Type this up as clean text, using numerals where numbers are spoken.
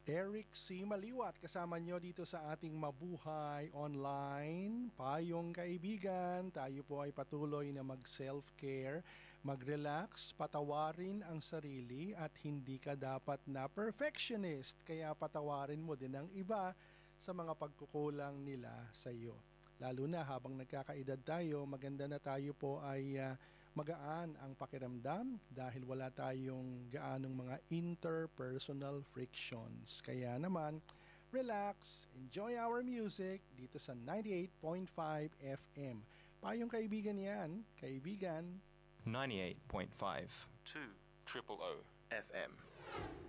Eric C. Maliwat kasama nyo dito sa ating Mabuhay Online. Payong kaibigan, tayo po ay patuloy na mag-self-care, mag-relax, patawarin ang sarili at hindi ka dapat na perfectionist. Kaya patawarin mo din ang iba sa mga pagkukulang nila sa iyo. Lalo na habang nagkakaedad tayo, maganda na tayo po ay magaan ang pakiramdam dahil wala tayong gaanong mga interpersonal frictions. Kaya naman, relax, enjoy our music dito sa 98.5 FM. Payong kaibigan yan, kaibigan. 98.5 2 Triple O FM.